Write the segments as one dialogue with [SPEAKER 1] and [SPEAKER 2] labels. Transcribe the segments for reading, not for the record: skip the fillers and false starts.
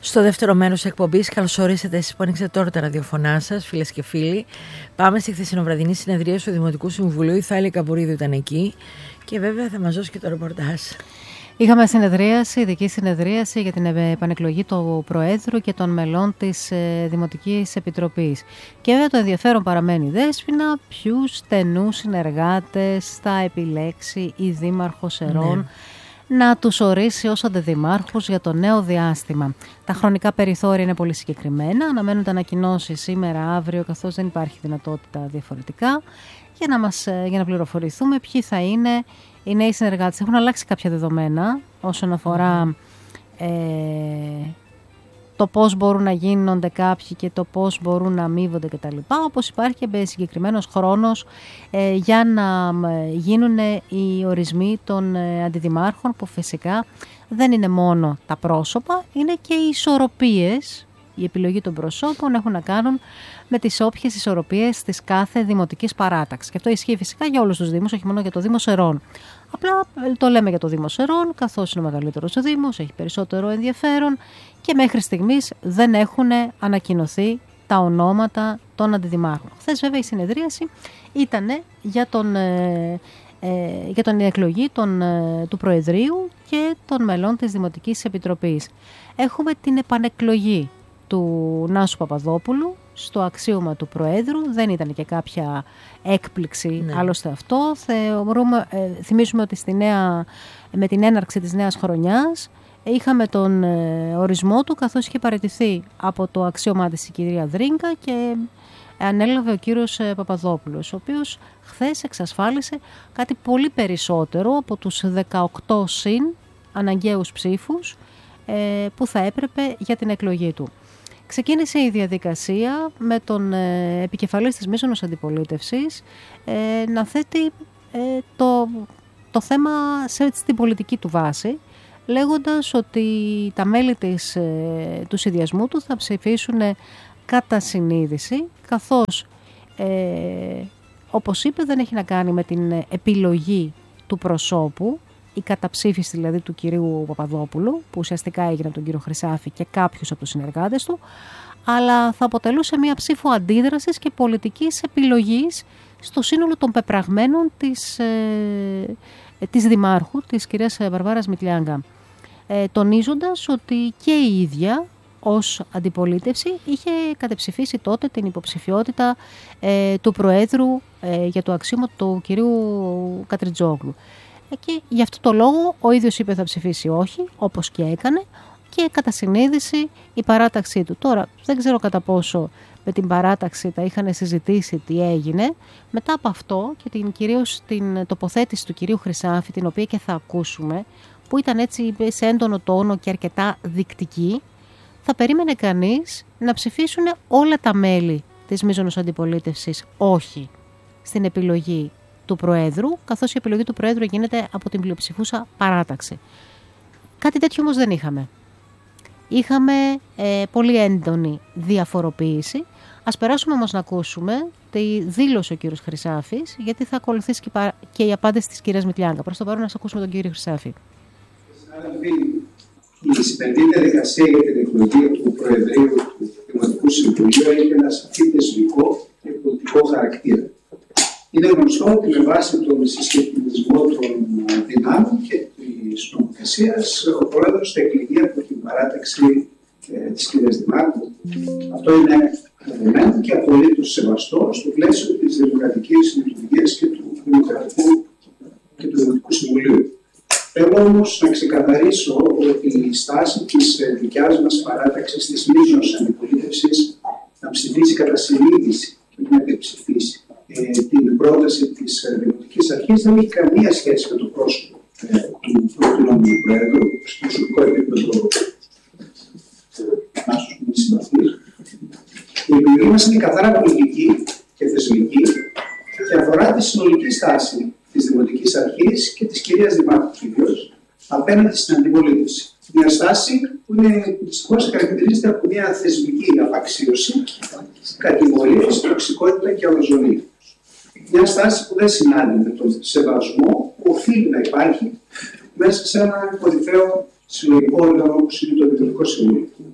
[SPEAKER 1] Στο δεύτερο μέρος της εκπομπής, καλώς ορίσατε εσείς που ανοίξετε τώρα τα ραδιοφωνά σας, φίλες και φίλοι. Πάμε στη χθεσινοβραδινή συνεδρία του Δημοτικού Συμβουλίου. Η Θάλη Καμπουρίδου ήταν εκεί και βέβαια θα μας δώσει και το ρεπορτάζ.
[SPEAKER 2] Είχαμε συνεδρίαση, ειδική συνεδρίαση για την επανεκλογή του Προέδρου και των μελών της Δημοτικής Επιτροπής. Και βέβαια το ενδιαφέρον παραμένει, Δέσποινα, ποιους στενούς συνεργάτες θα επιλέξει η Δήμαρχος Ερών να τους ορίσει ως αντιδημάρχους για το νέο διάστημα. Τα χρονικά περιθώρια είναι πολύ συγκεκριμένα, αναμένονται ανακοινώσεις σήμερα, αύριο, καθώς δεν υπάρχει δυνατότητα διαφορετικά, για να πληροφορηθούμε ποιοι θα είναι οι νέοι συνεργάτες. Έχουν αλλάξει κάποια δεδομένα όσον αφορά το πώς μπορούν να γίνονται κάποιοι και το πώς μπορούν να αμείβονται κτλ. Όπως υπάρχει και συγκεκριμένος χρόνος για να γίνουν οι ορισμοί των αντιδημάρχων, που φυσικά δεν είναι μόνο τα πρόσωπα, είναι και οι ισορροπίες. Η επιλογή των προσώπων έχουν να κάνουν με τις όποιες ισορροπίες της κάθε δημοτικής παράταξης. Και αυτό ισχύει φυσικά για όλους τους Δήμους, όχι μόνο για το Δήμο Ερών. Απλά το λέμε για το Δήμο Ερών, καθώς είναι ο μεγαλύτερος Δήμος, έχει περισσότερο ενδιαφέρον και μέχρι στιγμής δεν έχουν ανακοινωθεί τα ονόματα των αντιδημάρχων. Χθες βέβαια η συνεδρίαση ήταν για την εκλογή του Προεδρείου και των μελών της Δημοτικής Επιτροπής. Έχουμε την επανεκλογή του Νάσου Παπαδόπουλου στο αξίωμα του Προέδρου. Δεν ήταν και κάποια έκπληξη άλλωστε αυτό. Θυμίσουμε ότι με την έναρξη της νέας χρονιάς είχαμε τον ορισμό του, καθώς είχε παραιτηθεί από το αξίωμά της η κυρία Δρίνκα και ανέλαβε ο κύριος Παπαδόπουλος, ο οποίος χθες εξασφάλισε κάτι πολύ περισσότερο από τους 18 συν αναγκαίους ψήφους που θα έπρεπε για την εκλογή του. Ξεκίνησε η διαδικασία με τον επικεφαλής της μείζωνος αντιπολίτευσης να θέτει το θέμα στην πολιτική του βάση, λέγοντας ότι τα μέλη του συνδυασμού του θα ψηφίσουν κατά συνείδηση, καθώς όπως είπε δεν έχει να κάνει με την επιλογή του προσώπου, η καταψήφιση δηλαδή του κυρίου Παπαδόπουλου, που ουσιαστικά έγινε από τον κύριο Χρυσάφη και κάποιους από τους συνεργάτες του, αλλά θα αποτελούσε μια ψήφο αντίδρασης και πολιτικής επιλογής στο σύνολο των πεπραγμένων της Δημάρχου, της κυρίας Βαρβάρας Μητλιάγκα, τονίζοντας ότι και η ίδια ως αντιπολίτευση είχε κατεψηφίσει τότε την υποψηφιότητα του Προέδρου για το αξίωμα του κυρίου Κατριτζόγλου. Και γι' αυτό το λόγο ο ίδιος είπε θα ψηφίσει όχι, όπως και έκανε, και κατά συνείδηση η παράταξή του. Τώρα δεν ξέρω κατά πόσο με την παράταξη τα είχαν συζητήσει τι έγινε. Μετά από αυτό και κυρίως την τοποθέτηση του κυρίου Χρυσάφη, την οποία και θα ακούσουμε, που ήταν έτσι σε έντονο τόνο και αρκετά δεικτική, θα περίμενε κανείς να ψηφίσουν όλα τα μέλη της μείζωνος αντιπολίτευσης όχι στην επιλογή του Προέδρου, καθώς η επιλογή του Προέδρου γίνεται από την πλειοψηφούσα παράταξη. Κάτι τέτοιο όμως δεν είχαμε. Είχαμε πολύ έντονη διαφοροποίηση. Ας περάσουμε όμως να ακούσουμε τη δήλωσε ο κύριος Χρυσάφης, γιατί θα ακολουθήσει και η απάντηση της κυρίας Μητλιάγκα. Προς το παρόν να ακούσουμε τον κύριο Χρυσάφη.
[SPEAKER 3] Η σημερινή διαδικασία για την εκλογή του Προεδρείου του Δημοτικού Συμβουλίου έχει ένα σαφή θεσμικό και πολιτικό χαρακτήρα. Είναι γνωστό ότι με βάση τον συσχετισμό των δυνάμεων και της νομοθεσίας ο Πρόεδρος θα εκλεγεί από την παράταξη της κυρίας Δημάρχου. Αυτό είναι δεδομένο και απολύτως σεβαστό στο πλαίσιο της δημοκρατικής λειτουργίας και του Δημοτικού Συμβουλίου. Θέλω όμως να ξεκαθαρίσω ότι η στάση της δικιάς μας παράταξης της μείζωνος αντιπολίτευσης να ψηφίσει κατά συνείδηση και να υπερψηφίσει την πρόταση της Δημοτικής Αρχής δεν έχει καμία σχέση με το πρόσωπο του προτινόμενου Προέδρου στο προσωπικό επίπεδο Νάσος που είναι συμπαθής. Η επιλογή μας είναι καθαρά πολιτική και θεσμική και αφορά τη συνολική στάση της Δημοτικής Αρχής και της κυρίας Δημάρχου κυρίως απέναντι στην αντιπολίτευση. Μια στάση που δυστυχώς χαρακτηρίζεται από μια θεσμική απαξίωση, κατηγορίες, τοξικότητα και αλαζονία. Μια στάση που δεν συνάδει με τον σεβασμό που οφείλει να υπάρχει μέσα σε ένα κορυφαίο συλλογικό όργανο όπως είναι το Δημοτικό Συμβούλιο.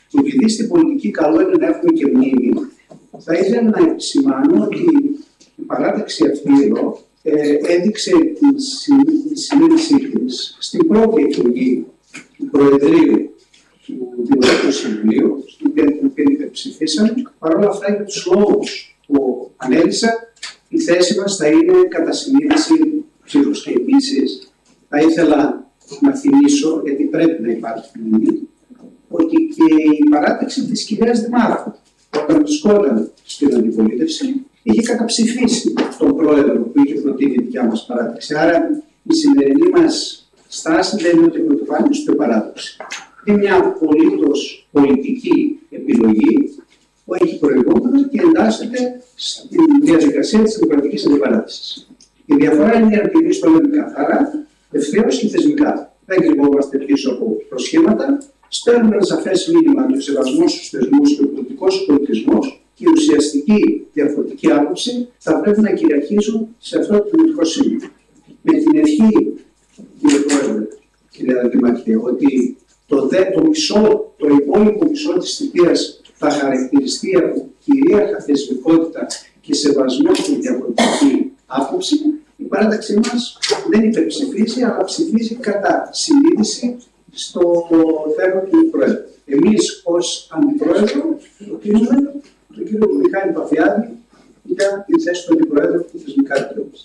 [SPEAKER 3] Επειδή στην πολιτική καλό είναι να έχουμε και μνήμη, θα ήθελα να επισημάνω ότι η παράταξη αυτή εδώ έδειξε τη συνείδησή της στην πρώτη εκλογή του Προεδρείου του Δημοτικού Συμβουλίου, στην οποία υπερψηφίσαμε. Παρ' όλα αυτά, για τους λόγους που ανέλησα, η θέση μας θα είναι κατά συνείδηση ψήφους. Και επίσης, θα ήθελα να θυμίσω, γιατί πρέπει να υπάρχει μνήμη, ότι και η παράταξη της κυρίας Δημάρχου, όταν βρισκόταν στην αντιπολίτευση, είχε καταψηφίσει τον πρόεδρο που είχε προτείνει η δικιά μας παράταξη. Άρα η σημερινή μας στάση δεν είναι ότι πρωτοφάνει στο παράδοξη. Είναι μια απολύτως πολιτική επιλογή που έχει προηγούμενο και εντάσσεται στην διαδικασία της δημοκρατικής αντιπαράθεσης. Η διαφορά είναι ότι εμείς το λέμε καθαρά, ευθέως και θεσμικά. Δεν κρυβόμαστε πίσω από προσχήματα. Στέλνουμε ένα σαφές μήνυμα του σεβασμού στους θεσμούς και ο πολιτικός πολιτισμός και η ουσιαστική διαφορετική άποψη θα πρέπει να κυριαρχήσουν σε αυτό το πολιτικό σημείο. Με την ευχή, κύριε Πρόεδρε, κυρία Δημαρχία, ότι το υπόλοιπο μισό της θητείας θα χαρακτηριστεί από κυρίαρχα θεσμικότητα και σεβασμό στην διαφορετική άποψη, η παράταξή μας δεν υπερψηφίζει, αλλά ψηφίζει κατά συνείδηση στο θέμα του Πρόεδρου. Εμείς ως Αντιπρόεδρο προτείνουμε τον κύριο Μιχάλη Παπιάδη για τη θέση του Αντιπροέδρου του θεσμικά δικαιώματα.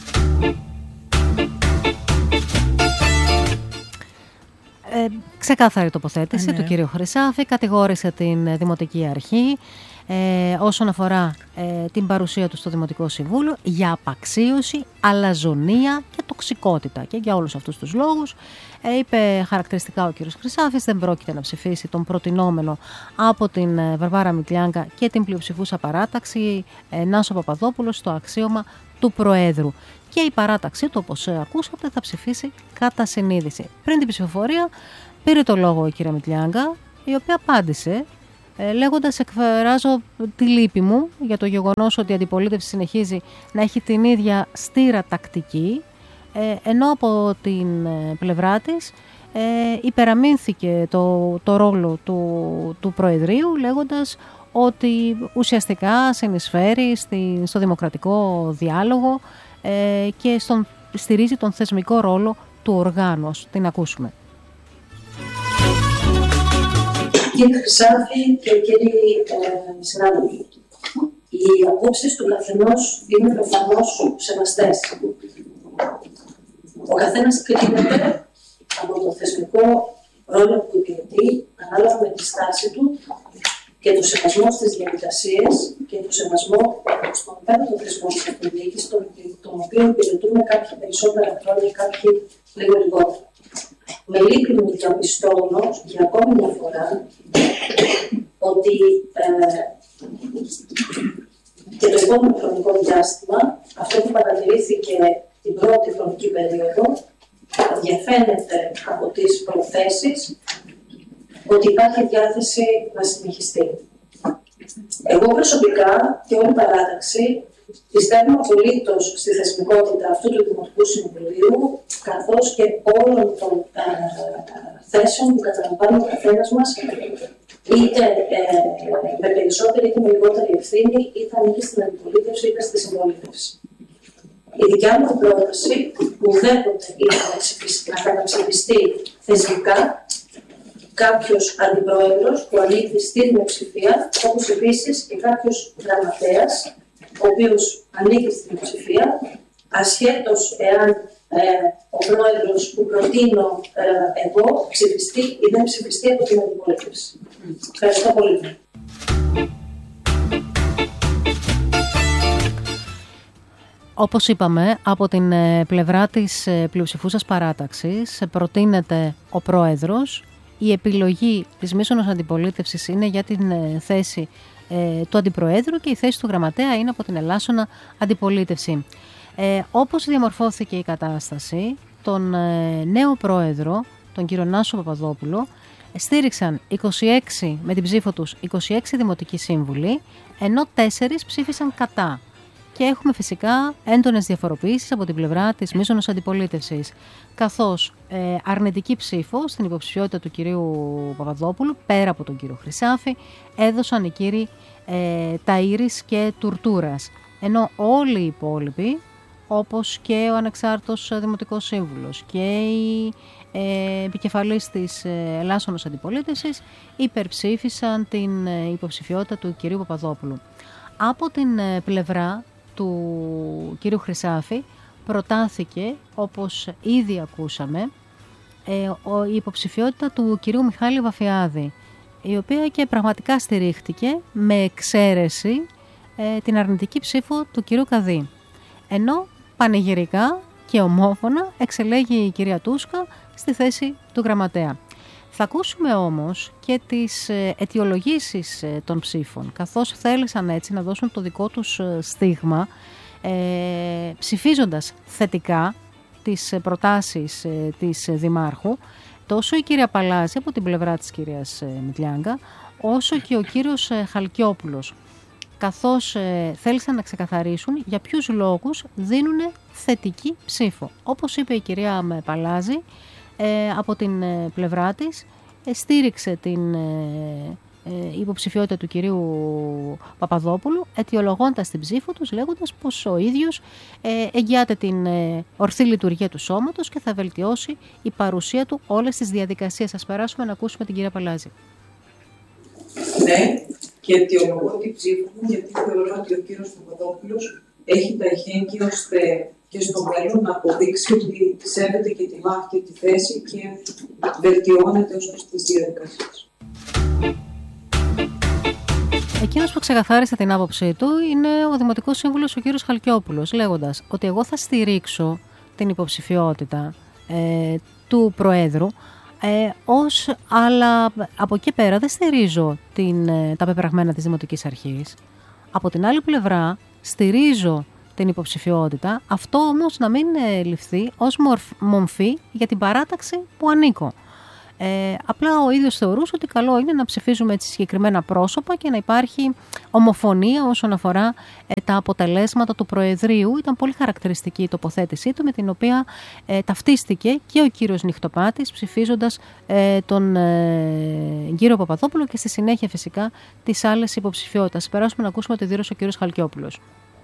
[SPEAKER 2] Ξεκάθαρη τοποθέτηση του κύριου Χρυσάφη, κατηγόρησε την Δημοτική Αρχή όσον αφορά την παρουσία του στο Δημοτικό Συμβούλιο για απαξίωση, αλαζονία και τοξικότητα. Και για όλους αυτούς τους λόγους είπε χαρακτηριστικά ο κύριος Χρυσάφης δεν πρόκειται να ψηφίσει τον προτινόμενο από την Βαρβάρα Μητλιάγκα και την πλειοψηφούσα παράταξη Νάσο Παπαδόπουλο στο αξίωμα του Προέδρου. Και η παράταξή του, όπως ακούσατε, θα ψηφίσει κατά συνείδηση. Πριν την ψηφοφορία πήρε το λόγο η κυρία Μητλιάγκα, η οποία απάντησε λέγοντας εκφράζω τη λύπη μου για το γεγονός ότι η αντιπολίτευση συνεχίζει να έχει την ίδια στήρα τακτική, ενώ από την πλευρά της υπεραμείνθηκε το ρόλο του Προεδρείου, λέγοντας ότι ουσιαστικά συνεισφέρει στο δημοκρατικό διάλογο και στηρίζει τον θεσμικό ρόλο του οργάνου. Την ακούσουμε.
[SPEAKER 4] Κύριε Χρυσάφη και κύριοι συνάδελφοι, οι απόψεις του καθενός είναι προφανώς σεβαστές. Ο καθένας κρίνεται από το θεσμικό ρόλο που υπηρετεί ανάλογα με τη στάση του και το σεβασμό στις διαδικασίες και το σεβασμό στον πέραν θεσμό της αυτοδιοίκησης, τον οποίο υπηρετούμε κάποιοι περισσότερα χρόνια, κάποιοι λίγο λιγότερα. Με λύπη μου διαπιστώνω για ακόμη μια φορά ότι και το επόμενο χρονικό διάστημα, αυτό που παρατηρήθηκε την πρώτη χρονική περίοδο, διαφαίνεται από τις προθέσεις ότι υπάρχει διάθεση να συνεχιστεί. Εγώ προσωπικά και όλη η παράταξη πιστεύουμε απολύτως στη θεσμικότητα αυτού του Δημοτικού Συμβουλίου, καθώς και όλων των θέσεων που καταλαμβάνει ο καθένας μας, είτε με περισσότερη είτε με λιγότερη ευθύνη, είτε ανήκει στην αντιπολίτευση είτε στη συμπολίτευση. Η δικιά μου πρόταση, που ουδέποτε είναι να καταψηφιστεί θεσμικά κάποιος αντιπρόεδρος που ανήκει στην μειοψηφία, όπως επίσης και κάποιος γραμματέας, ο οποίος ανήκει στην μειοψηφία, ασχέτως εάν ο πρόεδρος που προτείνω εγώ ψηφιστεί ή δεν ψηφιστεί από την αντιπολίτευση. Ευχαριστώ πολύ.
[SPEAKER 2] Όπως είπαμε, από την πλευρά της πλειοψηφούσας παράταξης προτείνεται ο πρόεδρος. Η επιλογή της μείζωνος αντιπολίτευσης είναι για την θέση του αντιπροέδρου και η θέση του γραμματέα είναι από την ελάσσονα αντιπολίτευση. Όπως διαμορφώθηκε η κατάσταση, τον νέο πρόεδρο, τον κύριο Νάσο Παπαδόπουλο, στήριξαν 26, με την ψήφο τους 26 δημοτικοί σύμβουλοι, ενώ 4 ψήφισαν κατά. Και έχουμε φυσικά έντονες διαφοροποιήσεις από την πλευρά της μείζωνος αντιπολίτευσης, καθώς αρνητική ψήφο στην υποψηφιότητα του κυρίου Παπαδόπουλου, πέρα από τον κύριο Χρυσάφη, έδωσαν οι κύριοι Ταΐρης και Τουρτούρας. Ενώ όλοι οι υπόλοιποι, όπως και ο ανεξάρτητος Δημοτικός Σύμβουλος και η επικεφαλής της ελάσσονος αντιπολίτευσης, υπερψήφισαν την υποψηφιότητα του κυρίου Παπαδόπουλου. Από την πλευρά του κύριου Χρυσάφη προτάθηκε, όπως ήδη ακούσαμε, η υποψηφιότητα του κυρίου Μιχάλη Βαφιάδη, η οποία και πραγματικά στηρίχτηκε με εξαίρεση την αρνητική ψήφο του κυρίου Καδί. Ενώ πανηγυρικά και ομόφωνα εξελέγει η κυρία Τούσκα στη θέση του γραμματέα. Θα ακούσουμε όμως και τις αιτιολογήσεις των ψήφων, καθώς θέλησαν έτσι να δώσουν το δικό τους στίγμα, ψηφίζοντας θετικά τις προτάσεις της Δημάρχου, τόσο η κυρία Παλάζη από την πλευρά της κυρίας Μητλιάγκα, όσο και ο κύριος Χαλκιόπουλος, καθώς θέλησαν να ξεκαθαρίσουν για ποιους λόγους δίνουν θετική ψήφο. Όπως είπε η κυρία Παλάζη, από την πλευρά της στήριξε την υποψηφιότητα του κυρίου Παπαδόπουλου, αιτιολογώντας την ψήφο τους, λέγοντας πως ο ίδιος εγγυάται την ορθή λειτουργία του σώματος και θα βελτιώσει η παρουσία του όλες τις διαδικασίες. Ας περάσουμε να ακούσουμε την κυρία Παλάζη.
[SPEAKER 5] Ναι, και αιτιολογώ την ψήφο μου, γιατί θεωρώ ότι ο κύριος Παπαδόπουλος έχει τα εχέγγυα ώστε και στο μέλλον να αποδείξει ότι σέβεται και τη μάχη και τη θέση και βελτιώνεται ως προς τις διαδικασίες.
[SPEAKER 2] Εκείνος που ξεκαθάρισε την άποψή του είναι ο Δημοτικός Σύμβουλος ο κύριος Χαλκιόπουλος, λέγοντας ότι εγώ θα στηρίξω την υποψηφιότητα του Προέδρου, αλλά από εκεί πέρα δεν στηρίζω τα πεπραγμένα της Δημοτικής Αρχής. Από την άλλη πλευρά στηρίζω την υποψηφιότητα, αυτό όμως να μην ληφθεί ως μομφή για την παράταξη που ανήκω. Απλά ο ίδιος θεωρούσε ότι καλό είναι να ψηφίζουμε έτσι συγκεκριμένα πρόσωπα και να υπάρχει ομοφωνία όσον αφορά τα αποτελέσματα του Προεδρείου. Ήταν πολύ χαρακτηριστική η τοποθέτησή του, με την οποία ταυτίστηκε και ο κύριος Νυχτοπάτης, ψηφίζοντας τον κύριο Παπαδόπουλο και στη συνέχεια φυσικά τις άλλες υποψηφιότητες. Περάσουμε να ακούσουμε τη δήλωση ο κύριος Χαλκιόπουλος.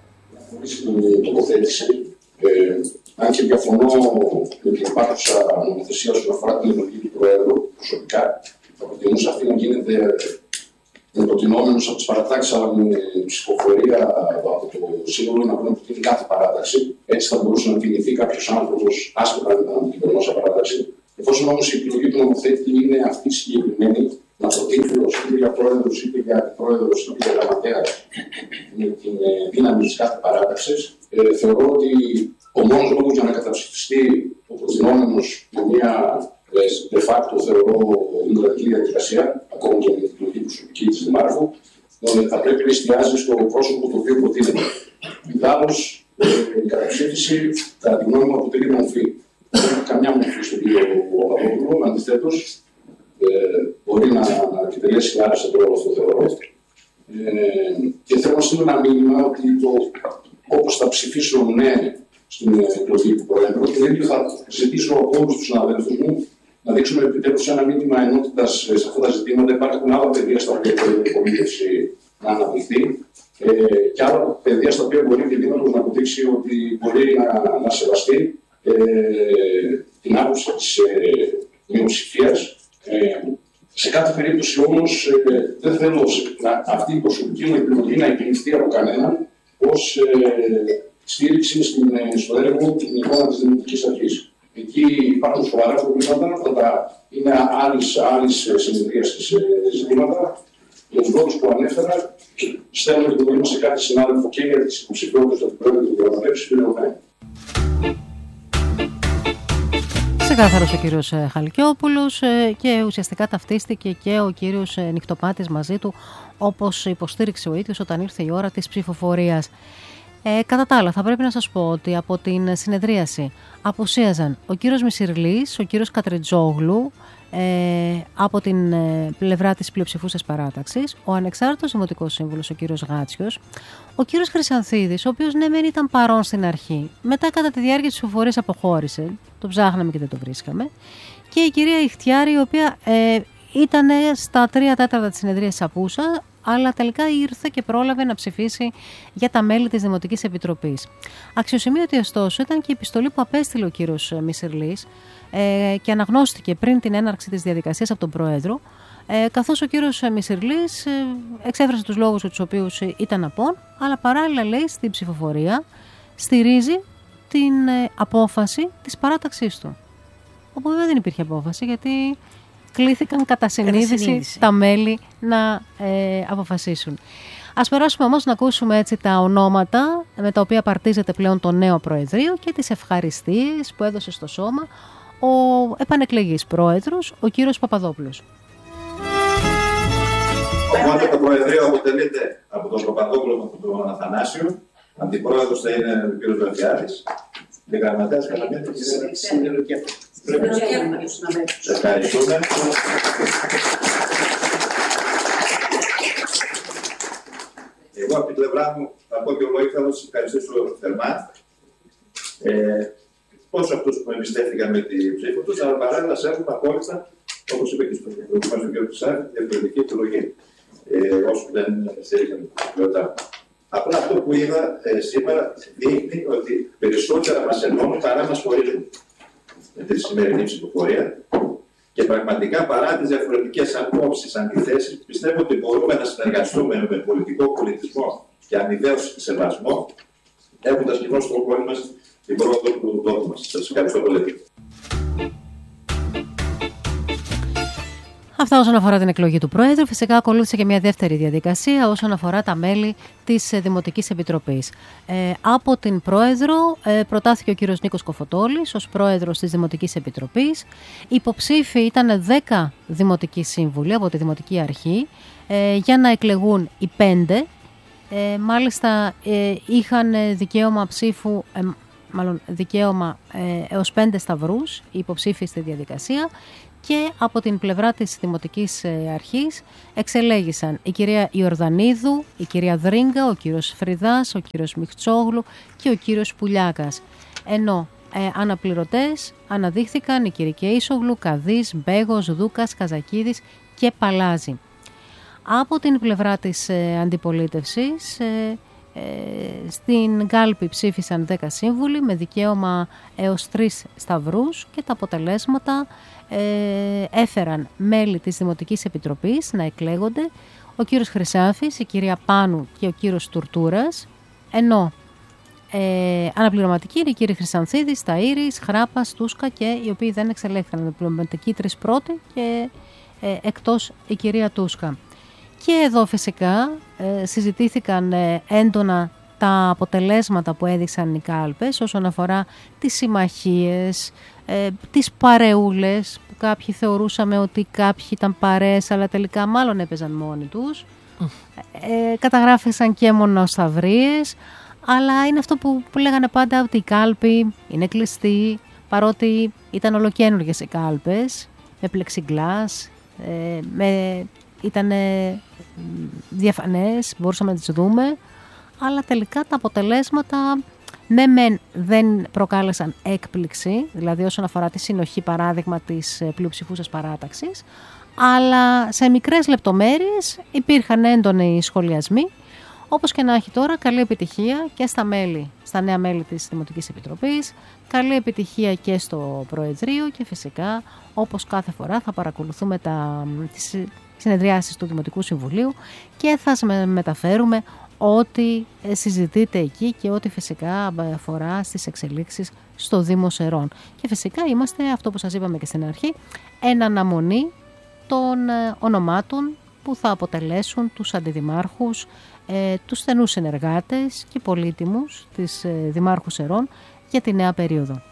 [SPEAKER 6] Στην τοποθέτηση, αν και διαφωνώ με την υπάρχουσα νομοθεσία όσον αφορά την επιλογή του Προέδρου, προσωπικά θα προτιμούσα αυτή να γίνεται με προτινόμενους από τις παρατάξεις, αλλά με ψηφοφορία από το Σύνολο να βρουν προτείνει κάθε παράταξη. Έτσι θα μπορούσε να κινηθεί κάποιος άνθρωπος άσχετα αν ήταν από την περνόσα παράταξη. Εφόσον όμως η επιλογή του νομοθέτη είναι αυτή συγκεκριμένη, να προτείνει είτε για πρόεδρος, είτε για αντιπρόεδρος, είτε για γραμματέα, με την δύναμη της κάθε παράταξης, θεωρώ ότι ο μόνος λόγος για να καταψηφιστεί ο προτινόμενος με μια de facto θεωρώ δημοκρατική διαδικασία, ακόμα και με την εκλογή προσωπική της Δημάρχου, θα πρέπει να εστιάζει στο πρόσωπο το οποίο προτείνεται. Ιδάλλως, η καταψήφιση, κατά τη γνώμη μου, αποτελεί μορφή. Δεν έχει καμιά μορφή στον κύριο Παπαδόπουλο, αντιθέτως, μπορεί να επιτελέσει άριστα το ρόλο αυτό, θεωρώ. Και θέλω να στείλω ένα μήνυμα ότι όπως θα ψηφίσω ναι στην εκλογή του Προέδρου, το ίδιο θα ζητήσω από όλους τους συναδέλφους μου να δείξουμε επιτέλους ένα μήνυμα ενότητας σε αυτά τα ζητήματα. Υπάρχουν άλλα πεδία στα οποία μπορεί η αντιπολίτευση να αναπτυχθεί και άλλα πεδία στα οποία μπορεί και δύνατος να αποδείξει ότι μπορεί να σεβαστεί την άποψη της μειοψηφίας. Σε κάθε περίπτωση όμως δεν θέλω αυτή η προσωπική μου επιλογή να επιληφθεί από κανέναν ως στήριξη στο έργο την εικόνα της Δημοτικής Αρχής. Εκεί υπάρχουν σοβαρά προβλήματα, είναι άλλης συνεδρίας ζητήματα. Για τους λόγους που ανέφερα, στέλνουμε την δουλειά σε κάθε συνάδελφο και για τις υποψηφιότητες του Πρόεδρου του Διαπραγματεύσης του Νεοφέν.
[SPEAKER 2] Ξεκάθαρος ο κύριος Χαλκιόπουλος και ουσιαστικά ταυτίστηκε και ο κύριος Νυχτοπάτης μαζί του, όπως υποστήριξε ο ίδιος όταν ήρθε η ώρα της ψηφοφορίας. Κατά τα άλλα, θα πρέπει να σας πω ότι από την συνεδρίαση απουσίαζαν ο κύριος Μισιρλής, ο κύριος Κατριτζόγλου, από την πλευρά της πλειοψηφούσας παράταξης, ο ανεξάρτητος Δημοτικός Σύμβουλος, ο κύριος Γάτσιος, ο κύριος Χρυσανθίδης, ο οποίος ναι μεν ήταν παρόν στην αρχή, μετά κατά τη διάρκεια της ψηφοφορίας αποχώρησε, το ψάχναμε και δεν το βρίσκαμε, και η κυρία Ιχτιάρη, η οποία ήταν στα 3/4 της συνεδρίας απούσα, αλλά τελικά ήρθε και πρόλαβε να ψηφίσει για τα μέλη της Δημοτικής Επιτροπής. Αξιοσημείωτη ωστόσο ήταν και η επιστολή που απέστειλε ο κύριος Μισηρλής και αναγνώστηκε πριν την έναρξη της διαδικασίας από τον Πρόεδρο, καθώς ο κύριος Μισηρλής εξέφρασε τους λόγους τους οποίους ήταν απόν, αλλά παράλληλα λέει στην ψηφοφορία στηρίζει την απόφαση της παράταξής του. Όπου βέβαια δεν υπήρχε απόφαση, γιατί κλήθηκαν κατά συνείδηση τα μέλη να αποφασίσουν. Ας περάσουμε όμως να ακούσουμε έτσι τα ονόματα με τα οποία παρτίζεται πλέον το νέο Προεδρείο και τις ευχαριστίες που έδωσε στο σώμα ο επανεκλεγής Πρόεδρος, ο κύριος Παπαδόπουλος.
[SPEAKER 7] Οπότε το Προεδρείο αποτελείται από τον Παπαδόπουλο και τον Αθανάσιο, αντιπρόεδρος θα είναι ο κύριος Βελτιάδης, και γραμματέας κατά μία της Ευχαριστούμε. Εγώ από την πλευρά μου θα πω και εγώ ήθελα να σας ευχαριστήσω θερμά. Τόσο αυτούς που εμπιστεύτηκαν με την ψήφο τους, αλλά παράλληλα σέβομαι απόλυτα, όπως είπε και στο προηγούμενο κ. Χρυσάνθη, τη διαφορετική επιλογή. Όσοι δεν στήριξαν την ποιότητά. Απλά αυτό που είδα σήμερα δείχνει ότι περισσότερα μας ενώνουν παρά μας χωρίζουν με τη σημερινή ψηφοφορία. Και πραγματικά παρά τις διαφορετικές απόψεις, αντιθέσεις, πιστεύω ότι μπορούμε να συνεργαστούμε με πολιτικό πολιτισμό και αμοιβαίο σεβασμό, έχοντας κοινό στόχο όλοι μας την πρόοδο του τόπου μας. Σας ευχαριστώ πολύ.
[SPEAKER 2] Αυτά όσον αφορά την εκλογή του Πρόεδρου. Φυσικά ακολούθησε και μια δεύτερη διαδικασία όσον αφορά τα μέλη της Δημοτικής Επιτροπής. Από την Πρόεδρο προτάθηκε ο κύριος Νίκος Κοφωτόλης ως Πρόεδρος της Δημοτικής Επιτροπής. Υποψήφοι ήταν 10 Δημοτικοί Σύμβουλοι από τη Δημοτική Αρχή για να εκλεγούν οι 5. Μάλιστα είχαν δικαίωμα ψήφου, δικαίωμα έως 5 σταυρούς οι υποψήφοι στη διαδικασία. Και από την πλευρά της Δημοτικής Αρχής εξελέγησαν η κυρία Ιορδανίδου, η κυρία Δρίγκα, ο κύριος Φριδάς, ο κύριος Μιχτσόγλου και ο κύριος Πουλιάκας. Ενώ αναπληρωτές αναδείχθηκαν η κυρία Κέισογλου, Καδής, Μπέγος, Δούκας, Καζακίδης και Παλάζη. Από την πλευρά της αντιπολίτευσης στην κάλπη ψήφισαν 10 σύμβουλοι με δικαίωμα έως 3 σταυρούς και τα αποτελέσματα έφεραν μέλη της Δημοτικής Επιτροπής να εκλέγονται ο κύριος Χρυσάφης, η κυρία Πάνου και ο κύριος Τουρτούρας, ενώ αναπληρωματικοί είναι οι κύριοι Χρυσανθίδης, Ταΐρης, Χράπας, Τούσκα και οι οποίοι δεν εξελέγχθηκαν, αναπληρωματικοί 3 πρώτοι και εκτός η κυρία Τούσκα. Και εδώ φυσικά συζητήθηκαν έντονα τα αποτελέσματα που έδειξαν οι κάλπες όσον αφορά τις συμμαχίες, τις παρεούλες, που κάποιοι θεωρούσαμε ότι κάποιοι ήταν παρέες αλλά τελικά μάλλον έπαιζαν μόνοι τους. Καταγράφησαν και μονοσταυρίες, αλλά είναι αυτό που λέγανε πάντα ότι η κάλπη είναι κλειστή, παρότι ήταν ολοκαίνουργες οι κάλπες, με πλεξιγκλάς, ήταν διαφανές, μπορούσαμε να τις δούμε, αλλά τελικά τα αποτελέσματα δεν προκάλεσαν έκπληξη, δηλαδή όσον αφορά τη συνοχή παράδειγμα της πλειοψηφούσας παράταξης, αλλά σε μικρές λεπτομέρειες υπήρχαν έντονοι σχολιασμοί. Όπως και να έχει τώρα, καλή επιτυχία και στα νέα μέλη της Δημοτικής Επιτροπής, καλή επιτυχία και στο Προεδρείο και φυσικά όπως κάθε φορά θα παρακολουθούμε τις συνεδριάσεις του Δημοτικού Συμβουλίου και θα σας μεταφέρουμε ό,τι συζητείτε εκεί και ό,τι φυσικά αφορά στις εξελίξεις στο Δήμο Σερών. Και φυσικά είμαστε, αυτό που σας είπαμε και στην αρχή, εν αναμονή των ονομάτων που θα αποτελέσουν τους αντιδημάρχους, τους στενούς συνεργάτες και πολύτιμους της Δημάρχου Σερών για τη νέα περίοδο.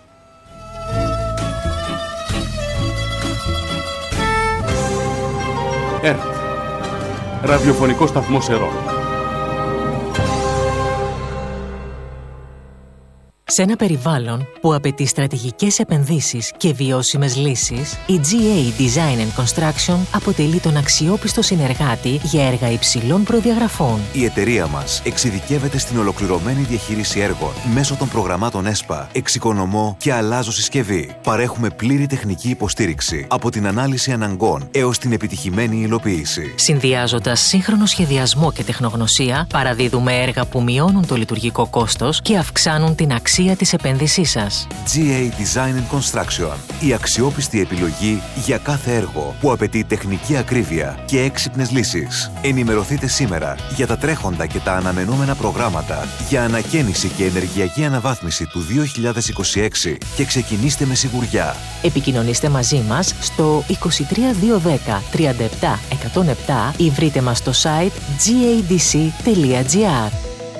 [SPEAKER 8] ΕΡΤ, ραδιοφωνικό σταθμό Σερών.
[SPEAKER 9] Σε ένα περιβάλλον που απαιτεί στρατηγικές επενδύσεις και βιώσιμες λύσεις, η GA Design and Construction αποτελεί τον αξιόπιστο συνεργάτη για έργα υψηλών προδιαγραφών.
[SPEAKER 10] Η εταιρεία μας εξειδικεύεται στην ολοκληρωμένη διαχείριση έργων μέσω των προγραμμάτων ΕΣΠΑ, εξοικονομώ και αλλάζω συσκευή. Παρέχουμε πλήρη τεχνική υποστήριξη από την ανάλυση αναγκών έως την επιτυχημένη υλοποίηση.
[SPEAKER 9] Συνδυάζοντας σύγχρονο σχεδιασμό και τεχνογνωσία, παραδίδουμε έργα που μειώνουν το λειτουργικό κόστος και αυξάνουν την αξία της επένδυσής σας.
[SPEAKER 10] GA Design and Construction. Η αξιόπιστη επιλογή για κάθε έργο που απαιτεί τεχνική ακρίβεια και έξυπνες λύσεις. Ενημερωθείτε σήμερα για τα τρέχοντα και τα αναμενόμενα προγράμματα για ανακαίνιση και ενεργειακή αναβάθμιση του 2026 και ξεκινήστε με σιγουριά.
[SPEAKER 9] Επικοινωνήστε μαζί μας στο 23210 37 107 ή βρείτε μας στο site gadc.gr.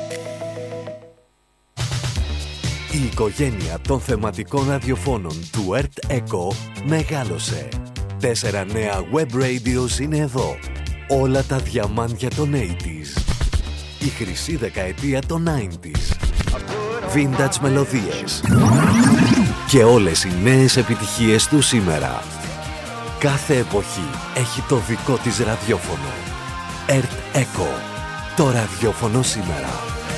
[SPEAKER 11] Η οικογένεια των θεματικών ραδιοφώνων του Earth Echo μεγάλωσε. 4 νέα web radios είναι εδώ. Όλα τα διαμάντια των 80s. Η χρυσή δεκαετία των 90s. Vintage μελωδίες. Και όλες οι νέες επιτυχίες του σήμερα. Κάθε εποχή έχει το δικό της ραδιόφωνο. Earth Echo. Το ραδιόφωνο σήμερα.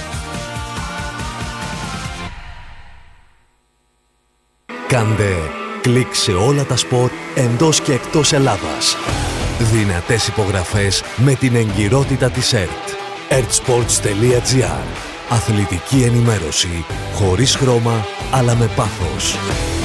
[SPEAKER 11] Κάντε κλικ σε όλα τα σπορ εντός και εκτός Ελλάδας. Δυνατές υπογραφές με την εγκυρότητα της ΕΡΤ. ertsports.gr. Αθλητική ενημέρωση χωρίς χρώμα αλλά με πάθος.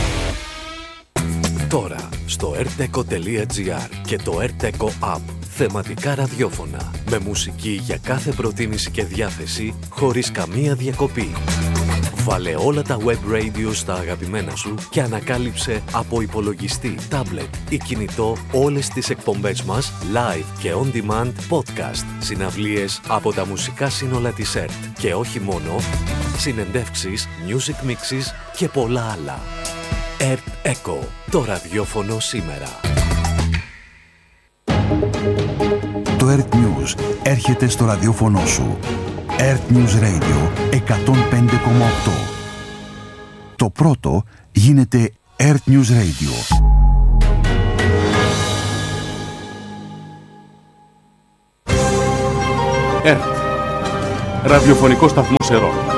[SPEAKER 11] Τώρα στο erteco.gr και το Erteco App. Θεματικά ραδιόφωνα με μουσική για κάθε προτίμηση και διάθεση χωρίς καμία διακοπή. Βάλε όλα τα web radio στα αγαπημένα σου και ανακάλυψε από υπολογιστή, τάμπλετ ή κινητό όλες τις εκπομπές μας live και on demand podcast, συναυλίες από τα μουσικά σύνολα της ΕΡΤ και όχι μόνο, συνεντεύξεις, music mixes και πολλά άλλα. Earth Echo, το ραδιόφωνο σήμερα.
[SPEAKER 12] Το Earth News έρχεται στο ραδιόφωνο σου. Earth News Radio 105,8. Το πρώτο γίνεται Earth News Radio.
[SPEAKER 8] Earth. Ραδιοφωνικό σταθμό Σερών.